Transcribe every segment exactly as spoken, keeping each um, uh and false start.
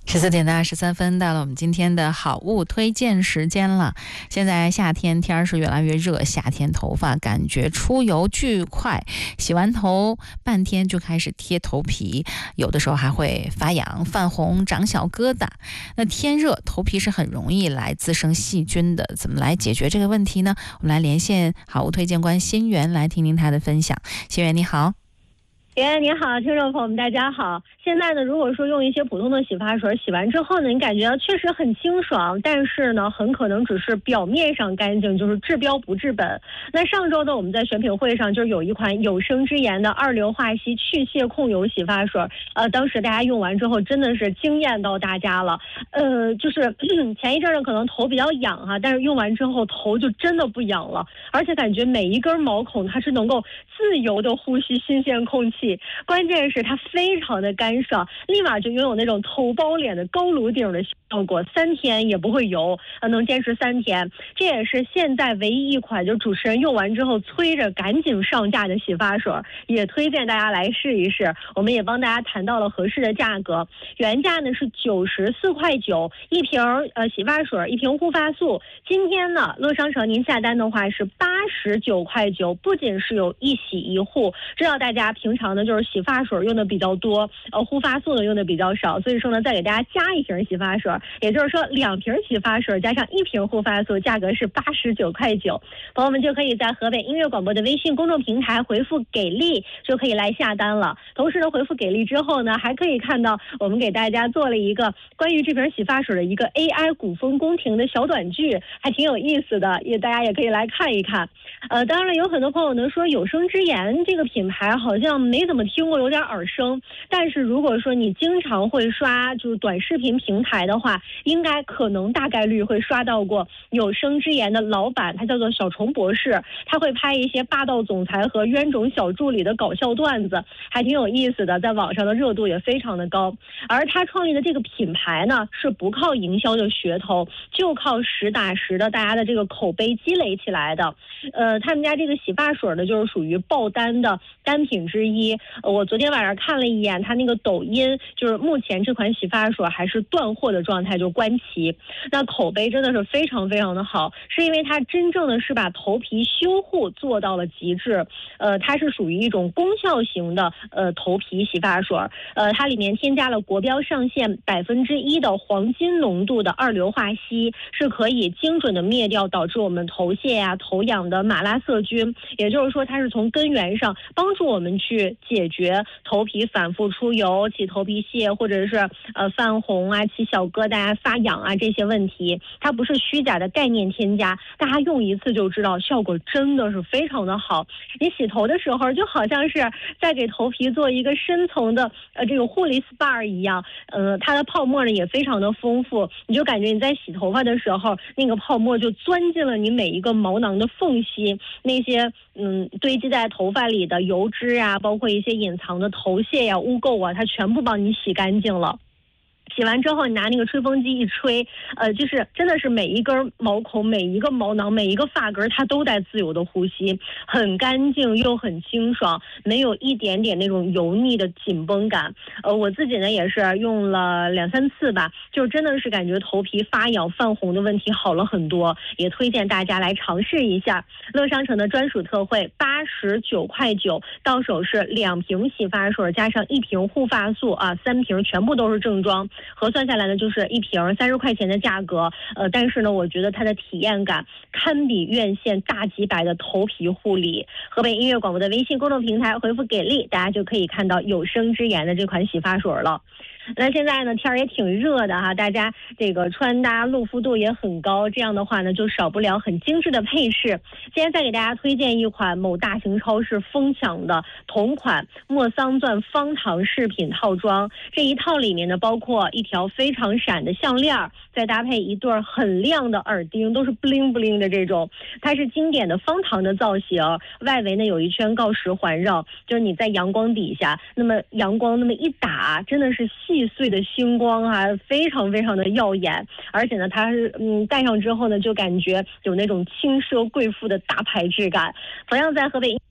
十四点的二十三分，到了我们今天的好物推荐时间了。现在夏天天是越来越热，夏天头发感觉出油巨快，洗完头半天就开始贴头皮，有的时候还会发痒、泛红、长小疙瘩。那天热，头皮是很容易来滋生细菌的，怎么来解决这个问题呢？我们来连线好物推荐官新源，来听听他的分享。新源你好。 喂，你好，听众朋友们，大家好。现在呢，如果说用一些普通的洗发水洗完之后呢，你感觉确实很清爽，但是呢，很可能只是表面上干净，就是治标不治本。那上周呢，我们在选品会上就有一款有生之颜的二硫化硒去屑控油洗发水，呃，当时大家用完之后真的是惊艳到大家了。呃，就是前一阵呢，可能头比较痒哈、啊，但是用完之后头就真的不痒了，而且感觉每一根毛孔它是能够自由的呼吸新鲜空气。关键是它非常的干爽，立马就拥有那种头包脸的高颅顶的效果，三天也不会油，呃，能坚持三天。这也是现在唯一一款就主持人用完之后催着赶紧上架的洗发水，也推荐大家来试一试。我们也帮大家谈到了合适的价格，原价呢是九十四块九一瓶，呃，洗发水一瓶护发素。今天呢，乐商城您下单的话是八十九块九，不仅是有一洗一护，知道大家平常呢就是洗发水用的比较多，呃，护发素呢用的比较少，所以说呢，再给大家加一瓶洗发水，也就是说两瓶洗发水加上一瓶护发素，价格是八十九块九。朋友们就可以在河北音乐广播的微信公众平台回复“给力”就可以来下单了。同时呢，回复“给力”之后呢，还可以看到我们给大家做了一个关于这瓶洗发水的一个 A I 古风宫廷的小短剧，还挺有意思的，也大家也可以来看一看。呃，当然了，有很多朋友呢说有生之颜这个品牌好像没怎么听过，有点耳生。但是如果说你经常会刷就是短视频平台的话，应该可能大概率会刷到过有生之颜的老板，他叫做小虫博士，他会拍一些霸道总裁和冤种小助理的搞笑段子，还挺有意思的，在网上的热度也非常的高。而他创立的这个品牌呢，是不靠营销的噱头，就靠实打实的大家的这个口碑积累起来的。呃，他们家这个洗发水呢，就是属于爆单的单品之一。呃，我昨天晚上看了一眼他那个抖音，就是目前这款洗发水还是断货的状态，就官旗。那口碑真的是非常非常的好，是因为它真正的是把头皮修护做到了极致。呃，它是属于一种功效型的呃头皮洗发水。呃，它里面添加了国标上限百分之一的黄金浓度的二硫化硒，是可以精准的灭掉导致我们头屑呀、啊、头痒的马拉色菌。也就是说，它是从根源上帮助我们去解决头皮反复出油、起头皮屑，或者是呃泛红啊、起小疙瘩啊、发痒啊这些问题。它不是虚假的概念添加，大家用一次就知道，效果真的是非常的好。你洗头的时候就好像是在给头皮做一个深层的呃这个护理 S P A 一样，呃，它的泡沫呢也非常的丰富，你就感觉你在洗头发的时候，那个泡沫就钻进了你每一个毛囊的缝隙，那些嗯堆积在头发里的油脂啊，包括一些隐藏的头屑呀、污垢啊，它全部帮你洗干净了。洗完之后，你拿那个吹风机一吹，呃，就是真的是每一根毛孔、每一个毛囊、每一个发根，它都在自由的呼吸，很干净又很清爽，没有一点点那种油腻的紧绷感。呃，我自己呢也是用了两三次吧，就真的是感觉头皮发痒、泛红的问题好了很多，也推荐大家来尝试一下。乐商城的专属特惠，八十九块九，到手是两瓶洗发水加上一瓶护发素啊，三瓶全部都是正装。核算下来呢，就是一瓶三十块钱的价格，呃，但是呢，我觉得它的体验感堪比院线大几百的头皮护理。河北音乐广播的微信公众平台回复“给力”，大家就可以看到有生之颜的这款洗发水了。那现在呢，天儿也挺热的哈，大家这个穿搭露肤度也很高，这样的话呢，就少不了很精致的配饰。今天再给大家推荐一款某大型超市疯抢的同款莫桑钻方糖饰品套装，这一套里面呢，包括一条非常闪的项链，再搭配一对很亮的耳钉，都是 bling bling 的这种。它是经典的方糖的造型，外围呢有一圈锆石环绕，就是你在阳光底下，那么阳光那么一打，真的是细碎的星光啊，非常非常的耀眼。而且呢，它是嗯戴上之后呢，就感觉有那种轻奢贵妇的大牌质感。同样在河北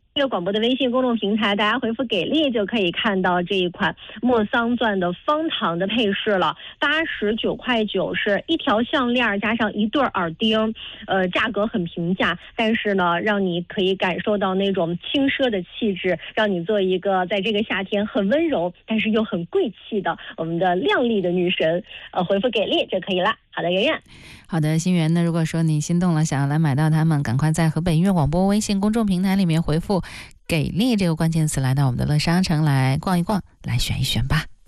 音乐广播的微信公众平台，大家回复给力就可以看到这一款莫桑钻的方糖的配饰了，八十九块九是一条项链加上一对耳钉，呃，价格很平价，但是呢，让你可以感受到那种轻奢的气质，让你做一个在这个夏天很温柔但是又很贵气的我们的靓丽的女神。呃，回复给力就可以了。好的，圆圆。 好的，心源呢，如果说你心动了，想要来买到它们，赶快在河北音乐广播微信公众平台里面回复给力这个关键词，来到我们的乐商城来逛一逛，来选一选吧。